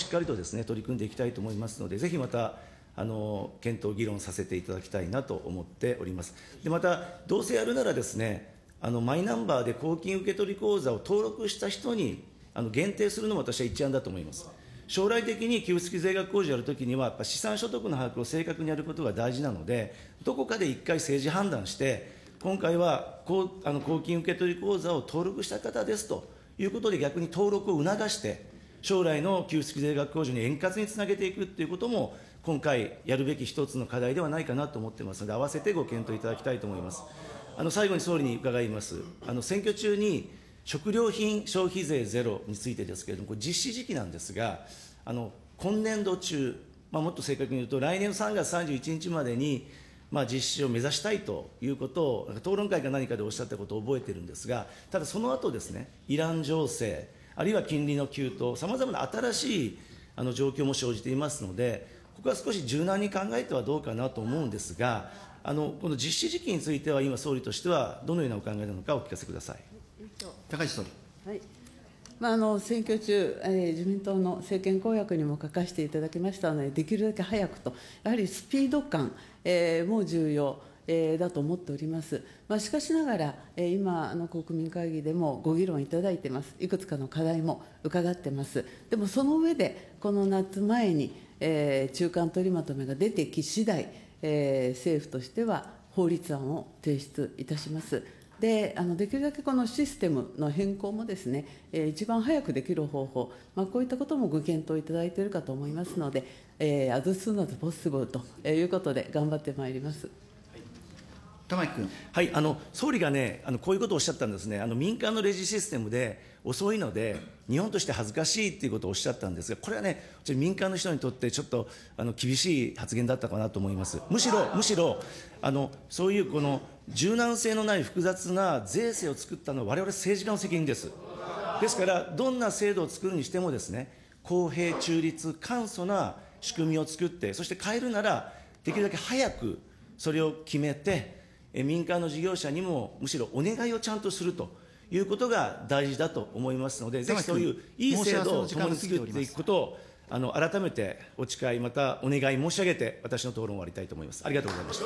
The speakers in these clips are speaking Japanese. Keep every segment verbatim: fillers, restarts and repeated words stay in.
しっかりとですね、取り組んでいきたいと思いますので、ぜひまた、あの検討、議論させていただきたいなと思っております。でまた、どうせやるならですね、あのマイナンバーで公金受取口座を登録した人にあの限定するのも私は一案だと思います。将来的に給付付き税額控除をやるときには、やっぱ資産所得の把握を正確にやることが大事なので、どこかで一回政治判断して、今回は公あの公金受取口座を登録した方ですということで、逆に登録を促して、将来の給付付き税額控除に円滑につなげていくということも、今回やるべき一つの課題ではないかなと思ってますので、併せてご検討いただきたいと思います。あの最後に総理に伺います。あの選挙中に食料品消費税ゼロについてですけれども、これ実施時期なんですが、あの今年度中、まあ、もっと正確に言うと、来年のさんがつさんじゅういちにちまでに、まあ、実施を目指したいということを、討論会か何かでおっしゃったことを覚えてるんですが、ただその後ですね、イラン情勢、あるいは金利の急騰、さまざまな新しいあの状況も生じていますので、ここは少し柔軟に考えてはどうかなと思うんですが、あのこの実施時期については、今、総理としてはどのようなお考えなのかお聞かせください。 高市総理。 はい、まあ、あの選挙中、えー、自民党の政権公約にも書かせていただきましたので、できるだけ早くと、やはりスピード感、えー、も重要。えー、だと思っております。まあ、しかしながら、えー、今あの、国民会議でもご議論いただいてます。いくつかの課題も伺ってます。でもその上で、この夏前に、えー、中間取りまとめが出てき次第、えー、政府としては法律案を提出いたします。で、あのできるだけこのシステムの変更もですね、えー、一番早くできる方法、まあ、こういったこともご検討いただいているかと思いますので、えー、as soon as possible ということで、頑張ってまいります。 玉木君。 はい、あの総理がね、あのこういうことをおっしゃったんですね、あの民間のレジシステムで遅いので、日本として恥ずかしいということをおっしゃったんですが、これはね、民間の人にとってちょっとあの厳しい発言だったかなと思います。むしろ、むしろあのそういうこの柔軟性のない複雑な税制を作ったのは、われわれ政治家の責任です。ですから、どんな制度を作るにしてもですね、公平、中立、簡素な仕組みを作って、そして変えるなら、できるだけ早くそれを決めて、民間の事業者にもむしろお願いをちゃんとするということが大事だと思いますので、ぜひそういういい制度を共に作っていくことを、あの改めてお誓い、またお願い申し上げて、私の討論を終わりたいと思います。ありがとうございました。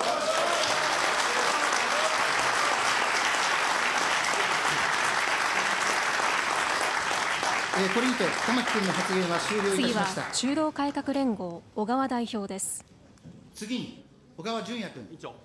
えー、これにて玉木君の発言は終了いたしました。 次は中道改革連合小川代表です。 次に小川淳也君。委員長。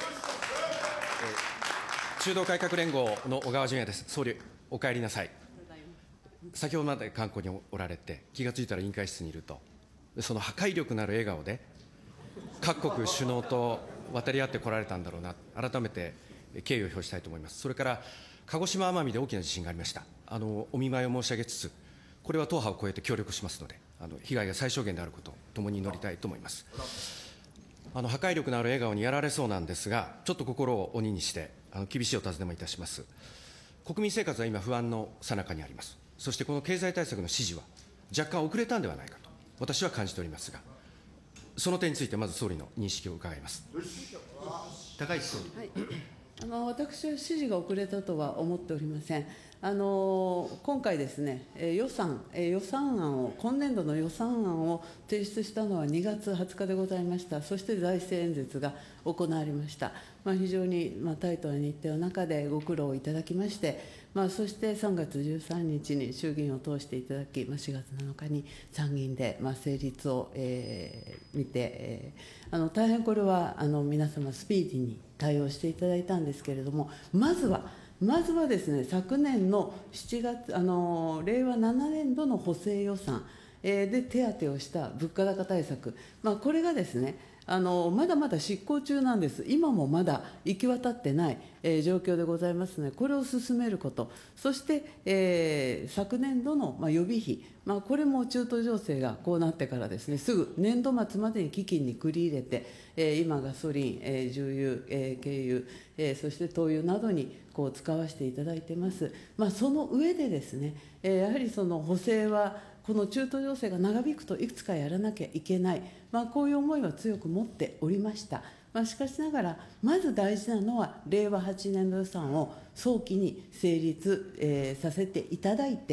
中道改革連合の小川淳也です。総理、お帰りなさい。先ほどまで韓国におられて、気がついたら委員会室にいると、その破壊力のある笑顔で、各国首脳と渡り合ってこられたんだろうな、改めて敬意を表したいと思います。それから、鹿児島、奄美で大きな地震がありました。あのお見舞いを申し上げつつ、これは党派を超えて協力しますので、あの被害が最小限であることを共に祈りたいと思います。あの破壊力のある笑顔にやられそうなんですが、ちょっと心を鬼にして、あの厳しいお尋ねもいたします。国民生活は今、不安の最中にあります。そしてこの経済対策の指示は、若干遅れたんではないかと、私は感じておりますが、その点について、まず総理の認識を伺います。 高市総理。 はい、あの私は指示が遅れたとは思っておりません。あの今回ですね、予算、予算案を、今年度の予算案を提出したのはにがつはつかでございました。そして財政演説が行われました。まあ、非常に、まあ、タイトな日程の中でご苦労いただきまして、まあ、そしてさんがつじゅうさんにちに衆議院を通していただき、まあ、しがつなのかに参議院で、まあ、成立を、えー、見て、えー、あの大変これはあの皆様スピーディーに対応していただいたんですけれども、まずは、まずはですね、昨年のしちがつ、あの令和ななねんどの補正予算で手当をした物価高対策、まあ、これがですね、あのまだまだ執行中なんです、今もまだ行き渡ってない、えー、状況でございますので、これを進めること、そして、えー、昨年度の、まあ、予備費、まあ、これも中東情勢がこうなってからですね、すぐ年度末までに基金に繰り入れて、えー、今、ガソリン、えー、重油、えー、軽油、えー、そして灯油などにこう使わせていただいてます。まあ、その上でですね、えー、やはりその補正は、この中東情勢が長引くといくつかやらなきゃいけない、まあ、こういう思いは強く持っておりました。まあ、しかしながら、まず大事なのは、れいわはちねんど予算を早期に成立、えー、させていただいて、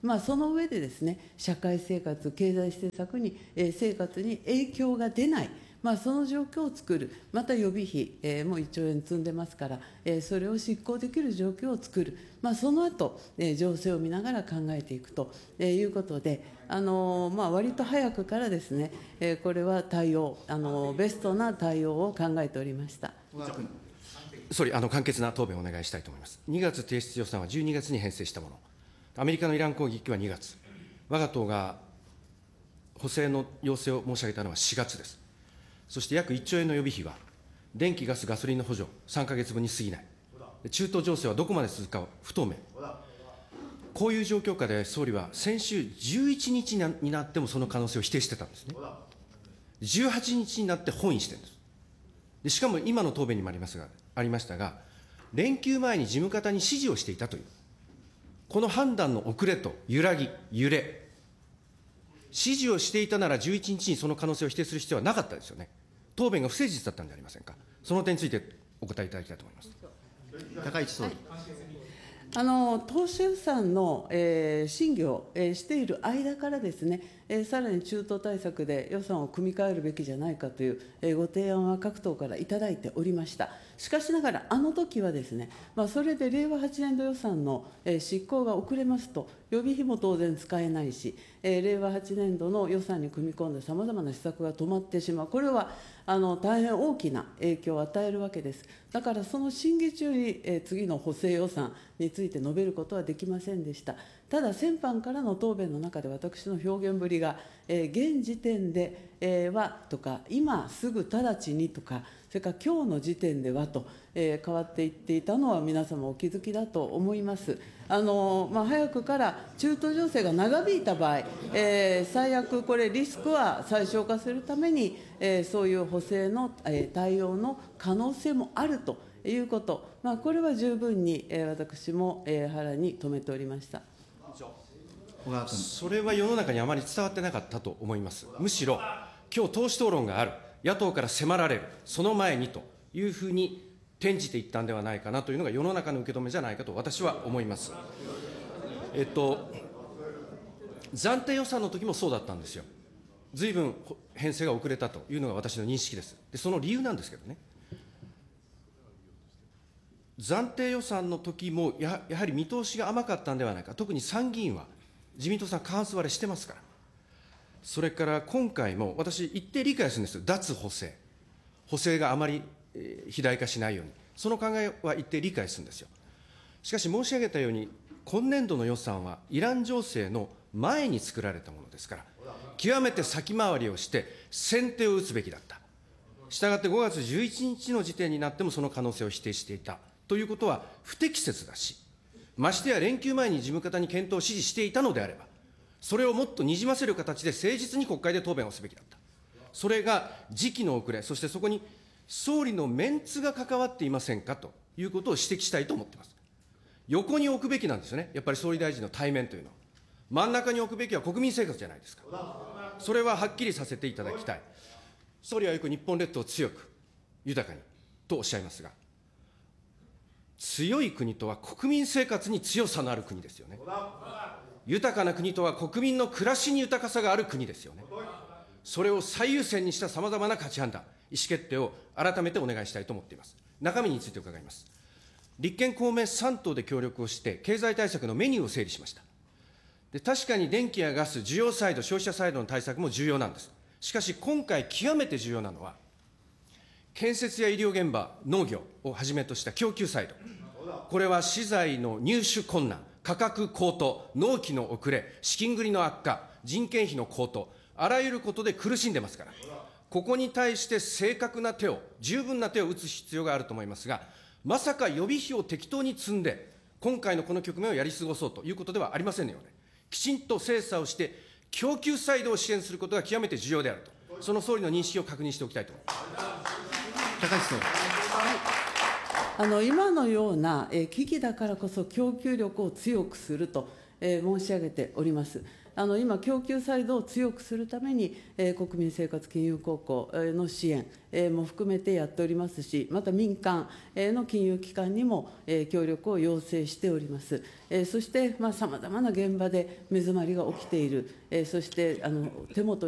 まあ、その上でですね、社会生活、経済施策に、えー、生活に影響が出ない、まあ、その状況を作る、また予備費、えー、もういっちょうえん積んでますから、えー、それを執行できる状況を作る、まあ、その後、えー、情勢を見ながら考えていくということで、あのーまあ、割と早くからですね、えー、これは対応、あのー、ベストな対応を考えておりました。 総理、あの簡潔な答弁をお願いしたいと思います。にがつ提出予算はじゅうにがつに編成したもの、アメリカのイラン攻撃はにがつ、我が党が補正の要請を申し上げたのはしがつです。そして約いっちょうえんの予備費は、電気、ガス、ガソリンの補助、さんかげつぶんに過ぎない、中東情勢はどこまで続くか不透明、こういう状況下で総理は先週じゅういちにちになってもその可能性を否定してたんですね。じゅうはちにちになって翻意してるんです。でしかも今の答弁にもありますが、ありましたが、連休前に事務方に指示をしていたという、この判断の遅れと揺らぎ、揺れ、指示をしていたならじゅういちにちにその可能性を否定する必要はなかったですよね。答弁が不誠実だったんじゃありませんか。その点についてお答えいただきたいと思います。 高市総理。 あの当初予算の、えー、審議を、えー、している間からですね、えー、さらに中東対策で予算を組み替えるべきじゃないかという、えー、ご提案は各党からいただいておりました。しかしながら、あの時はですね、まあ、それでれいわはちねんど予算の、えー、執行が遅れますと、予備費も当然使えないし、えー、れいわはちねんどの予算に組み込んでさまざまな施策が止まってしまう、これはあの大変大きな影響を与えるわけです。だからその審議中に、えー、次の補正予算について述べることはできませんでした。ただ、先般からの答弁の中で私の表現ぶりが、えー、現時点で、えー、はとか、今すぐ直ちにとか、それから今日の時点ではと、えー、変わっていっていたのは皆様お気づきだと思います。あのまあ、早くから中東情勢が長引いた場合、えー、最悪、これ、リスクは最小化するために、えー、そういう補正の、えー、対応の可能性もあるということ、まあ、これは十分に、えー、私も、えー、腹に留めておりました。 それは世の中にあまり伝わってなかったと思います。むしろ、今日党首討論がある、野党から迫られる、その前にというふうに転じていったんではないかなというのが世の中の受け止めじゃないかと私は思います。えっと、暫定予算の時もそうだったんですよ。ずいぶん編成が遅れたというのが私の認識です。で、その理由なんですけどね、暫定予算の時もや、やはり見通しが甘かったんではないか、特に参議院は自民党さん、過半数割れしてますから、それから今回も私、一定理解するんですよ、脱補正、補正があまり肥大化しないように、その考えは一定理解するんですよ。しかし申し上げたように、今年度の予算はイラン情勢の前に作られたものですから、極めて先回りをして、先手を打つべきだった。したがってごがつじゅういちにちの時点になってもその可能性を否定していたということは不適切だし、ましてや連休前に事務方に検討を指示していたのであれば、それをもっとにじませる形で誠実に国会で答弁をすべきだった。それが時期の遅れ、そしてそこに総理のメンツが関わっていませんかということを指摘したいと思っています。横に置くべきなんですよね、やっぱり総理大臣の対面というのは。真ん中に置くべきは国民生活じゃないですか。それははっきりさせていただきたい。総理はよく日本列島を強く、豊かにとおっしゃいますが、強い国とは国民生活に強さのある国ですよね。豊かな国とは国民の暮らしに豊かさがある国ですよね。それを最優先にしたさまざまな価値判断、意思決定を改めてお願いしたいと思っています。中身について伺います。立憲公明さん党で協力をして、経済対策のメニューを整理しました。で、確かに電気やガス、需要サイド、消費者サイドの対策も重要なんです。しかし、今回極めて重要なのは、建設や医療現場、農業をはじめとした供給サイド。これは資材の入手困難、価格高騰、納期の遅れ、資金繰りの悪化、人件費の高騰、あらゆることで苦しんでますから、ここに対して正確な手を、十分な手を打つ必要があると思いますが、まさか予備費を適当に積んで、今回のこの局面をやり過ごそうということではありませんよね。きちんと精査をして、供給サイドを支援することが極めて重要であると、その総理の認識を確認しておきたいと思います。 高市総理。 あの今のような、えー、危機だからこそ供給力を強くすると、えー、申し上げております。 あの今、供給サイドを強くするために、えー、国民生活金融公庫の支援、えー、も含めてやっておりますし、また民間の金融機関にも、えー、協力を要請しております。えー、そして、さまざまな現場で目詰まりが起きている、えー、そしてあの手元